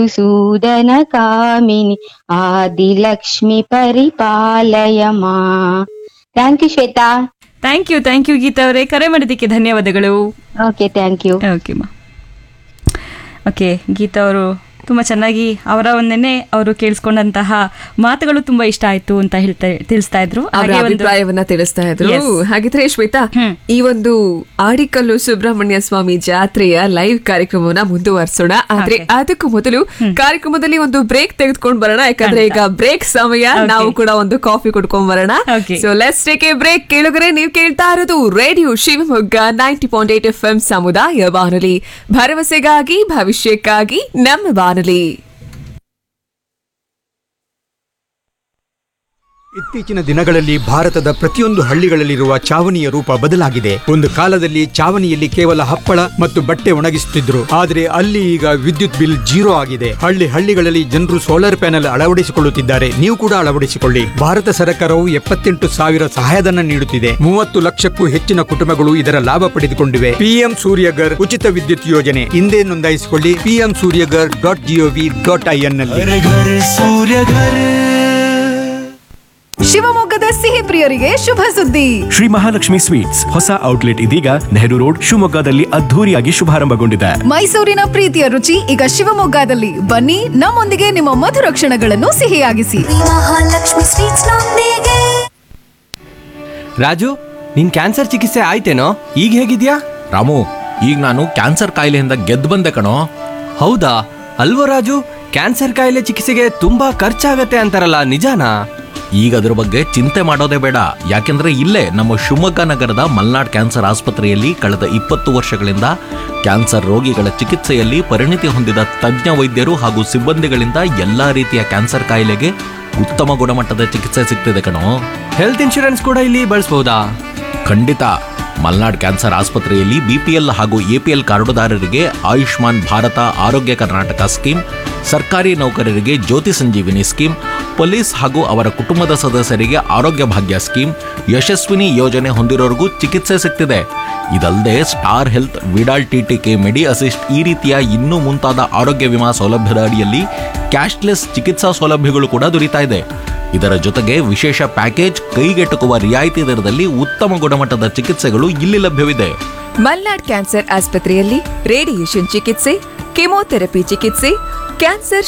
ಸೂದನ ಕಾಮಿನಿ ಆದಿಲಕ್ಷ್ಮಿ ಪರಿಪಾಲಯ ಮಾ. Thank you Shweta. Thank you Geetha ಅವರೇ, ಕರೆ ಮಾಡಿದ್ದಕ್ಕೆ ಧನ್ಯವಾದಗಳು. Okay, thank you. ಓಕೆ ಮಾ. ಓಕೆ, ಗೀತಾ ಅವರು ತುಂಬ ಚೆನ್ನಾಗಿ ಅವರ ಒಂದೇನೆ ಅವರು ಕೇಳಿಸ್ಕೊಂಡಂತಹ ಮಾತುಗಳು ತುಂಬಾ ಇಷ್ಟ ಆಯ್ತು ಅಂತ ತಿಳಿಸ್ತಾ ಇದ್ರು, ಅವರ ಅಭಿಪ್ರಾಯವನ್ನ ತಿಳಿಸ್ತಾ ಇದ್ರು. ಹಾಗಿದ್ರೆ ಶ್ವೇತಾ, ಈ ಒಂದು ಆಡಿಕಲ್ಲು ಸುಬ್ರಹ್ಮಣ್ಯ ಸ್ವಾಮಿ ಜಾತ್ರೆಯ ಲೈವ್ ಕಾರ್ಯಕ್ರಮವನ್ನ ಮುಂದುವರಿಸೋಣ. ಆದ್ರೆ ಅದಕ್ಕೂ ಮೊದಲು ಕಾರ್ಯಕ್ರಮದಲ್ಲಿ ಒಂದು ಬ್ರೇಕ್ ತೆಗೆದುಕೊಂಡು ಬರೋಣ, ಯಾಕಂದ್ರೆ ಈಗ ಬ್ರೇಕ್ ಸಮಯ. ನಾವು ಕೂಡ ಒಂದು ಕಾಫಿ ಕುಡ್ಕೊಂಡ್ ಬರೋಣ. So let's take A break. ಕೇಳುಗರೆ, ನೀವು ಕೇಳ್ತಾ ಇರೋದು ರೇಡಿಯೋ ಶಿವಮೊಗ್ಗ 90.8 FM ಸಮುದಾಯ ಬಾನುಲಿ, ಭರವಸೆಗಾಗಿ ಭವಿಷ್ಯಕ್ಕಾಗಿ ನಮ್ಮ ಬಾನುಲಿ. ಇತ್ತೀಚಿನ ದಿನಗಳಲ್ಲಿ ಭಾರತದ ಪ್ರತಿಯೊಂದು ಹಳ್ಳಿಗಳಲ್ಲಿರುವ ಚಾವಣಿಯ ರೂಪ ಬದಲಾಗಿದೆ. ಒಂದು ಕಾಲದಲ್ಲಿ ಚಾವಣಿಯಲ್ಲಿ ಕೇವಲ ಹಪ್ಪಳ ಮತ್ತು ಬಟ್ಟೆ ಒಣಗಿಸುತ್ತಿದ್ರು, ಆದರೆ ಅಲ್ಲಿ ಈಗ ವಿದ್ಯುತ್ ಬಿಲ್ 0 ಆಗಿದೆ. ಹಳ್ಳಿಗಳಲ್ಲಿ ಜನರು ಸೋಲಾರ್ ಪ್ಯಾನೆಲ್ ಅಳವಡಿಸಿಕೊಳ್ಳುತ್ತಿದ್ದಾರೆ. ನೀವು ಕೂಡ ಅಳವಡಿಸಿಕೊಳ್ಳಿ. ಭಾರತ ಸರ್ಕಾರವು 78,000 ಸಹಾಯಧನ ನೀಡುತ್ತಿದೆ. 30 ಲಕ್ಷಕ್ಕೂ ಹೆಚ್ಚಿನ ಕುಟುಂಬಗಳು ಇದರ ಲಾಭ ಪಡೆದುಕೊಂಡಿವೆ. ಪಿಎಂ ಸೂರ್ಯಗರ್ ಉಚಿತ ವಿದ್ಯುತ್ ಯೋಜನೆ ಹಿಂದೆ ನೋಂದಾಯಿಸಿಕೊಳ್ಳಿ. pmsuryagar.gov.in ನಲ್ಲಿ. ಶಿವಮೊಗ್ಗದ ಸಿಹಿ ಪ್ರಿಯರಿಗೆ ಶುಭ ಸುದ್ದಿ. ಶ್ರೀ ಮಹಾಲಕ್ಷ್ಮಿ ಸ್ವೀಟ್ಸ್ ಹೊಸ ಔಟ್ಲೆಟ್ ಇದೀಗ ನೆಹರು ರೋಡ್ ಶಿವಮೊಗ್ಗದಲ್ಲಿ ಅದ್ಧೂರಿಯಾಗಿ ಶುಭಾರಂಭಗೊಂಡಿದೆ. ಮೈಸೂರಿನ ಪ್ರೀತಿಯ ರುಚಿ ಈಗ ಶಿವಮೊಗ್ಗದಲ್ಲಿ. ಬನ್ನಿ, ನಮ್ಮೊಂದಿಗೆ ನಿಮ್ಮ ಮಧುರ ಕ್ಷಣಗಳನ್ನು ಸಿಹಿಯಾಗಿಸಿ. ಮಹಾಲಕ್ಷ್ಮಿ ಸ್ವೀಟ್ಸ್ ನೊಂದಿಗೆ. ರಾಜು, ನಿನ್ ಕ್ಯಾನ್ಸರ್ ಚಿಕಿತ್ಸೆ ಆಯ್ತೇನೋ? ಈಗ ಹೇಗಿದ್ಯಾ? ರಾಮು, ಈಗ ನಾನು ಕ್ಯಾನ್ಸರ್ ಕಾಯಿಲೆಯಿಂದ ಗೆದ್ದು ಬಂದೆ ಕಣೋ. ಹೌದಾ? ಅಲ್ವೋ ರಾಜು, ಕ್ಯಾನ್ಸರ್ ಕಾಯಿಲೆ ಚಿಕಿತ್ಸೆಗೆ ತುಂಬಾ ಖರ್ಚಾಗತ್ತೆ ಅಂತಾರಲ್ಲ, ನಿಜಾನಾ? ಈಗ ಅದ್ರ ಬಗ್ಗೆ ಚಿಂತೆ ಮಾಡೋದೇ ಬೇಡ. ಯಾಕೆಂದ್ರೆ ಇಲ್ಲೇ ನಮ್ಮ ಶಿವಮೊಗ್ಗ ನಗರದ ಮಲ್ನಾಡ್ ಕ್ಯಾನ್ಸರ್ ಆಸ್ಪತ್ರೆಯಲ್ಲಿ ಕಳೆದ 20 ವರ್ಷಗಳಿಂದ ಕ್ಯಾನ್ಸರ್ ರೋಗಿಗಳ ಚಿಕಿತ್ಸೆಯಲ್ಲಿ ಪರಿಣಿತಿ ಹೊಂದಿದ ತಜ್ಞ ವೈದ್ಯರು ಹಾಗೂ ಸಿಬ್ಬಂದಿಗಳಿಂದ ಎಲ್ಲಾ ರೀತಿಯ ಕ್ಯಾನ್ಸರ್ ಕಾಯಿಲೆಗೆ ಉತ್ತಮ ಗುಣಮಟ್ಟದ ಚಿಕಿತ್ಸೆ ಸಿಗ್ತಿದೆ ಕಣೋ. ಹೆಲ್ತ್ ಇನ್ಶೂರೆನ್ಸ್ ಕೂಡ ಇಲ್ಲಿ ಬಳಸಬಹುದಾ? ಖಂಡಿತ. ಮಲ್ನಾಡ್ ಕ್ಯಾನ್ಸರ್ ಆಸ್ಪತ್ರೆಯಲ್ಲಿ BPL ಹಾಗೂ APL ಕಾರ್ಡುದಾರರಿಗೆ ಆಯುಷ್ಮಾನ್ ಭಾರತ ಆರೋಗ್ಯ ಕರ್ನಾಟಕ ಸ್ಕೀಮ್, ಸರ್ಕಾರಿ ನೌಕರರಿಗೆ ಜ್ಯೋತಿ ಸಂಜೀವಿನಿ ಸ್ಕೀಮ್, ಪೊಲೀಸ್ ಹಾಗೂ ಅವರ ಕುಟುಂಬದ ಸದಸ್ಯರಿಗೆ ಆರೋಗ್ಯ ಭಾಗ್ಯ ಸ್ಕೀಮ್, ಯಶಸ್ವಿನಿ ಯೋಜನೆ ಹೊಂದಿರೋರಿಗೂ ಚಿಕಿತ್ಸೆ ಸಿಗ್ತಿದೆ. ಇದಲ್ಲದೆ ಸ್ಟಾರ್ ಹೆಲ್ತ್, ವಿಡಾಲ್ TTK, ಮೆಡಿ ಅಸಿಸ್ಟ್ ಈ ರೀತಿಯ ಇನ್ನೂ ಮುಂತಾದ ಆರೋಗ್ಯ ವಿಮಾ ಸೌಲಭ್ಯದ ಅಡಿಯಲ್ಲಿ ಕ್ಯಾಶ್ಲೆಸ್ ಚಿಕಿತ್ಸಾ ಸೌಲಭ್ಯಗಳು ಕೂಡ ದೊರೀತಾ ಇದೆ. ಇದರ ಜೊತೆಗೆ ವಿಶೇಷ ಪ್ಯಾಕೇಜ್, ಕೈಗೆಟುಕುವ ರಿಯಾಯಿತಿ ದರದಲ್ಲಿ ಉತ್ತಮ ಗುಣಮಟ್ಟದ ಚಿಕಿತ್ಸೆಗಳು ಇಲ್ಲಿ ಲಭ್ಯವಿದೆ. ಮಲ್ನಾಡ್ ಕ್ಯಾನ್ಸರ್ ಆಸ್ಪತ್ರೆಯಲ್ಲಿ ರೇಡಿಯೇಷನ್ ಚಿಕಿತ್ಸೆ, ಕೆಮೊಥೆರಪಿ ಚಿಕಿತ್ಸೆ, ಕ್ಯಾನ್ಸರ್